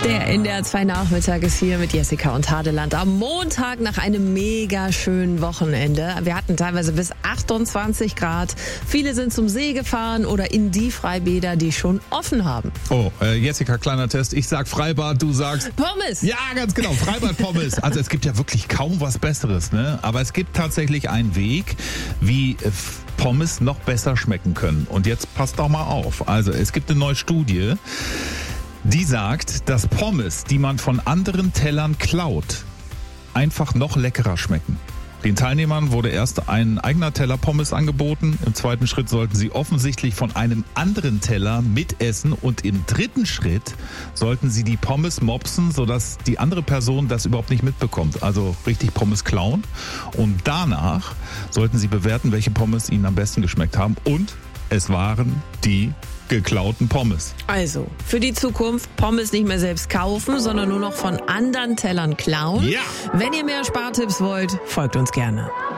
Der NDR 2 Nachmittag ist hier mit Jessica und Hadeland am Montag nach einem mega schönen Wochenende. Wir hatten teilweise bis 28 Grad. Viele sind zum See gefahren oder in die Freibäder, die schon offen haben. Oh, Jessica, kleiner Test. Ich sag Freibad, du sagst... Pommes. Ja, ganz genau. Freibad Pommes. Also es gibt ja wirklich kaum was Besseres, ne? Aber es gibt tatsächlich einen Weg, wie Pommes noch besser schmecken können. Und jetzt passt doch mal auf. Also es gibt eine neue Studie, die sagt, dass Pommes, die man von anderen Tellern klaut, einfach noch leckerer schmecken. Den Teilnehmern wurde erst ein eigener Teller Pommes angeboten. Im zweiten Schritt sollten sie offensichtlich von einem anderen Teller mitessen. Und im dritten Schritt sollten sie die Pommes mopsen, sodass die andere Person das überhaupt nicht mitbekommt. Also richtig Pommes klauen. Und danach sollten sie bewerten, welche Pommes ihnen am besten geschmeckt haben. Und es waren die geklauten Pommes. Also, für die Zukunft Pommes nicht mehr selbst kaufen, sondern nur noch von anderen Tellern klauen. Ja. Wenn ihr mehr Spartipps wollt, folgt uns gerne.